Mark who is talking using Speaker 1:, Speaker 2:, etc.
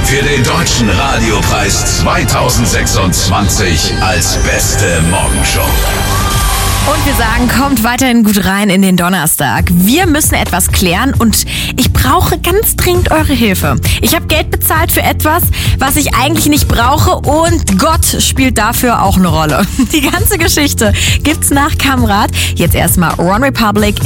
Speaker 1: für den Deutschen Radiopreis 2026 als beste Morgenshow.
Speaker 2: Und wir sagen, kommt weiterhin gut rein in den Donnerstag. Wir müssen etwas klären und ich brauche ganz dringend eure Hilfe. Ich habe Geld bezahlt für etwas, was ich eigentlich nicht brauche und Gott spielt dafür auch eine Rolle. Die ganze Geschichte gibt's nach Kamrat. Jetzt erstmal One Republic